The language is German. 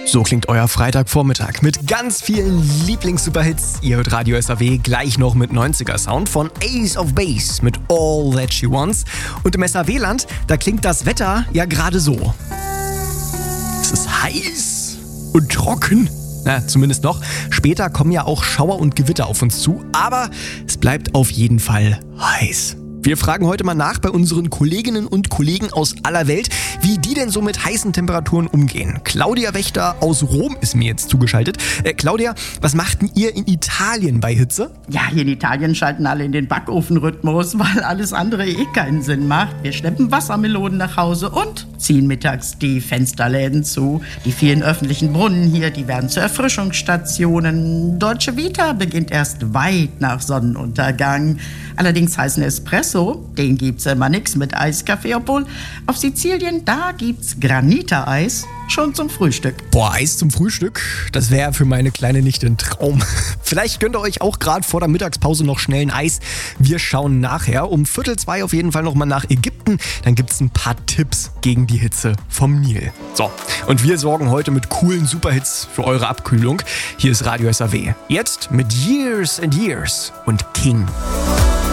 So klingt euer Freitagvormittag mit ganz vielen Lieblings-Superhits. Ihr hört Radio SAW gleich noch mit 90er-Sound von Ace of Base mit All That She Wants. Und im SAW-Land, da klingt das Wetter ja gerade so. Es ist heiß und trocken. Na, zumindest noch. Später kommen ja auch Schauer und Gewitter auf uns zu, aber es bleibt auf jeden Fall heiß. Wir fragen heute mal nach bei unseren Kolleginnen und Kollegen aus aller Welt, wie die denn so mit heißen Temperaturen umgehen. Claudia Wächter aus Rom ist mir jetzt zugeschaltet. Claudia, was macht denn ihr in Italien bei Hitze? Ja, hier in Italien schalten alle in den Backofenrhythmus, weil alles andere keinen Sinn macht. Wir schleppen Wassermelonen nach Hause und ziehen mittags die Fensterläden zu. Die vielen öffentlichen Brunnen hier, die werden zu Erfrischungsstationen. Dolce Vita beginnt erst weit nach Sonnenuntergang. Allerdings heißen Espresso, den gibt's immer nix mit Eiskaffee, obwohl auf Sizilien, da gibt's Granita-Eis schon zum Frühstück. Boah, Eis zum Frühstück, das wäre für meine kleine Nichte ein Traum. Vielleicht gönnt ihr euch auch gerade vor der Mittagspause noch schnell ein Eis. Wir schauen nachher um 1:45 auf jeden Fall nochmal nach Ägypten. Dann gibt's ein paar Tipps gegen die Hitze vom Nil. So, und wir sorgen heute mit coolen Superhits für eure Abkühlung. Hier ist Radio SAW. Jetzt mit Years and Years und King.